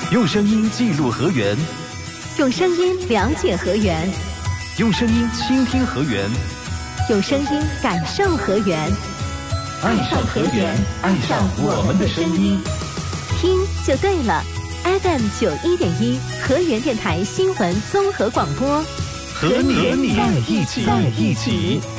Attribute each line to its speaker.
Speaker 1: 用声音记录河源，
Speaker 2: 用声音了解河源，
Speaker 1: 用声音倾听河源，
Speaker 2: 用声音感受河源。
Speaker 1: 爱上河源，爱上我们的声音，
Speaker 2: 听就对了。FM 91.1河源电台新闻综合广播，
Speaker 1: 和你在一起。